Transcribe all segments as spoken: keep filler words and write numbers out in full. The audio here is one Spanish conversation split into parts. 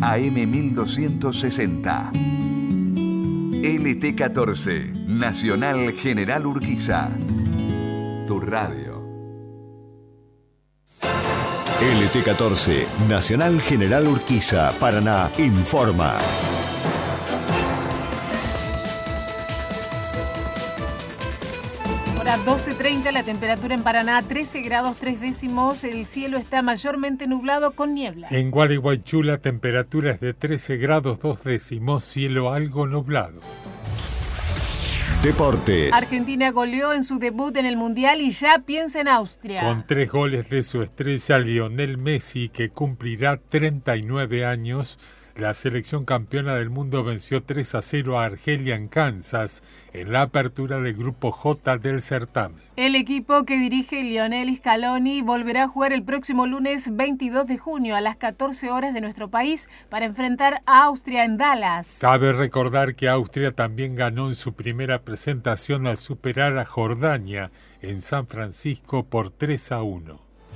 A M mil doscientos sesenta. L T catorce, Nacional General Urquiza. Tu radio. L T catorce, Nacional General Urquiza, Paraná, informa. Hora doce treinta, la temperatura en Paraná trece grados tres décimos, el cielo está mayormente nublado con niebla. En Gualeguaychú la temperatura es de trece grados dos décimos, cielo algo nublado. Deportes. Argentina goleó en su debut en el Mundial y ya piensa en Austria. Con tres goles de su estrella Lionel Messi, que cumplirá treinta y nueve años, la selección campeona del mundo venció tres a cero a Argelia en Kansas en la apertura del grupo J del certamen. El equipo que dirige Lionel Scaloni volverá a jugar el próximo lunes veintidós de junio a las catorce horas de nuestro país para enfrentar a Austria en Dallas. Cabe recordar que Austria también ganó en su primera presentación al superar a Jordania en San Francisco por tres a uno.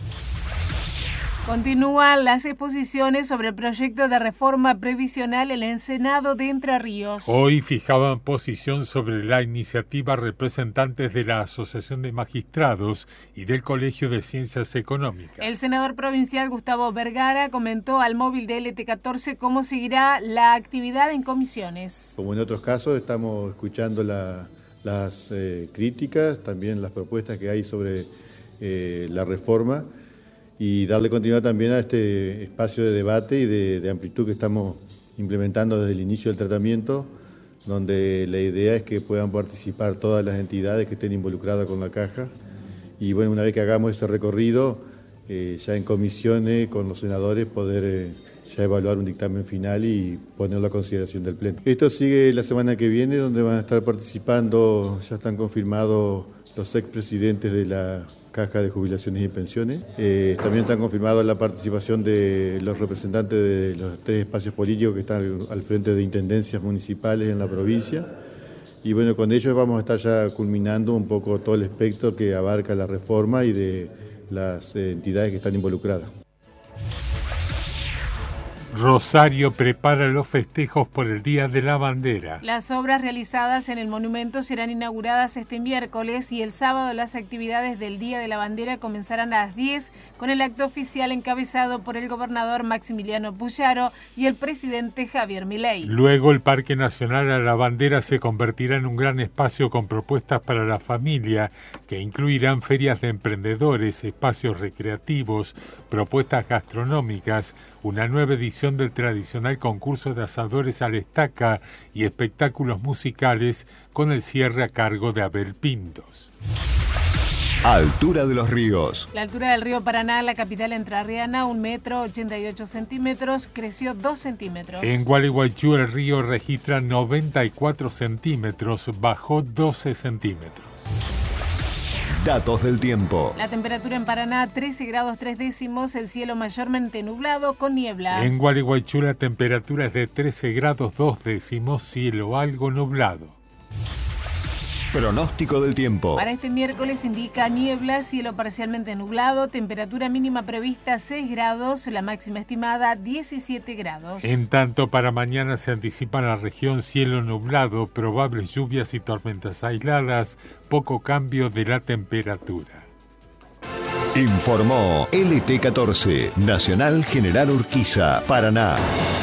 Continúan las exposiciones sobre el proyecto de reforma previsional en el Senado de Entre Ríos. Hoy fijaban posición sobre la iniciativa representantes de la Asociación de Magistrados y del Colegio de Ciencias Económicas. El senador provincial Gustavo Vergara comentó al móvil de L T catorce cómo seguirá la actividad en comisiones. Como en otros casos, estamos escuchando la, las eh, críticas, también las propuestas que hay sobre eh, la reforma, y darle continuidad también a este espacio de debate y de, de amplitud que estamos implementando desde el inicio del tratamiento, donde la idea es que puedan participar todas las entidades que estén involucradas con la caja. Y bueno, una vez que hagamos ese recorrido, eh, ya en comisiones con los senadores poder eh, ya evaluar un dictamen final y ponerlo a consideración del Pleno. Esto sigue la semana que viene, donde van a estar participando, ya están confirmados los expresidentes de la Caja de Jubilaciones y Pensiones. Eh, también están confirmados la participación de los representantes de los tres espacios políticos que están al, al frente de intendencias municipales en la provincia. Y bueno, con ellos vamos a estar ya culminando un poco todo el espectro que abarca la reforma y de las eh, entidades que están involucradas. Rosario prepara los festejos por el Día de la Bandera. Las obras realizadas en el monumento serán inauguradas este miércoles y el sábado las actividades del Día de la Bandera comenzarán a las diez con el acto oficial encabezado por el gobernador Maximiliano Puyaro y el presidente Javier Milei. Luego el Parque Nacional a la Bandera se convertirá en un gran espacio con propuestas para la familia que incluirán ferias de emprendedores, espacios recreativos, propuestas gastronómicas, una nueva edición del tradicional concurso de asadores a la estaca y espectáculos musicales con el cierre a cargo de Abel Pintos. Altura de los ríos. La altura del río Paraná, la capital entrerriana, un metro ochenta y ocho centímetros, creció dos centímetros. En Gualeguaychú el río registra noventa y cuatro centímetros, bajó doce centímetros. Datos del tiempo. La temperatura en Paraná, trece grados tres décimos, el cielo mayormente nublado con niebla. En Gualeguaychú la temperatura es de trece grados dos décimos, cielo algo nublado. Pronóstico del tiempo. Para este miércoles indica niebla, cielo parcialmente nublado, temperatura mínima prevista seis grados, la máxima estimada diecisiete grados. En tanto, para mañana se anticipa en la región cielo nublado, probables lluvias y tormentas aisladas, poco cambio de la temperatura. Informó L T catorce, Nacional General Urquiza, Paraná.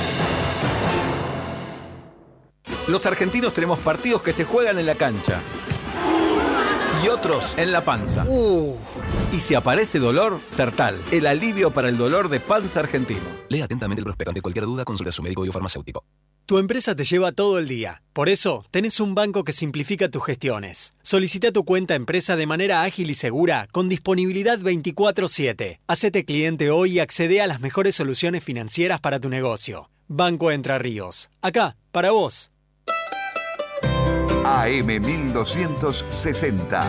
Los argentinos tenemos partidos que se juegan en la cancha y otros en la panza. Uh. Y si aparece dolor, Sertal, el alivio para el dolor de panza argentino. Lea atentamente el prospecto. Ante cualquier duda, consulte a su médico y o farmacéutico. Tu empresa te lleva todo el día. Por eso, tenés un banco que simplifica tus gestiones. Solicita tu cuenta empresa de manera ágil y segura, con disponibilidad veinticuatro siete. Hacete cliente hoy y accede a las mejores soluciones financieras para tu negocio. Banco Entre Ríos. Acá, para vos. A M mil doscientos sesenta.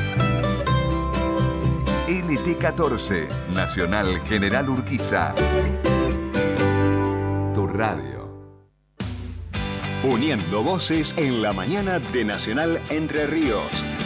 L T catorce, Nacional General Urquiza. Tu radio. Uniendo voces en la mañana de Nacional Entre Ríos.